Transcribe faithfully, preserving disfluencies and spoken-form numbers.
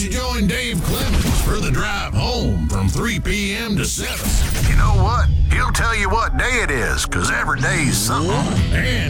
you join Dave Clemens for the drive home from three p.m. to seven? You know what? He'll tell you what day it is, because every day's something. And